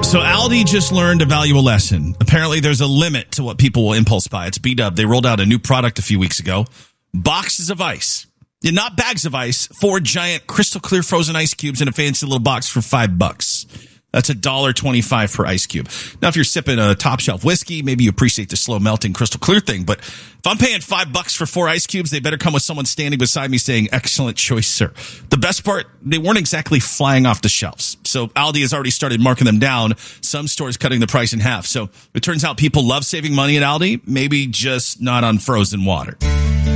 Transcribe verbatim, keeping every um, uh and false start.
So Aldi just learned a valuable lesson. Apparently, there's a limit to what people will impulse buy. It's B-Dub. They rolled out a new product a few weeks ago. Boxes of ice. Yeah, not bags of ice. Four giant crystal clear frozen ice cubes in a fancy little box for five bucks. That's a dollar twenty-five per ice cube. Now, if you're sipping a top shelf whiskey, maybe you appreciate the slow melting crystal clear thing. But if I'm paying five bucks for four ice cubes, they better come with someone standing beside me saying, "Excellent choice, sir." The best part, they weren't exactly flying off the shelves. So Aldi has already started marking them down. Some stores cutting the price in half. So it turns out people love saving money at Aldi, maybe just not on frozen water.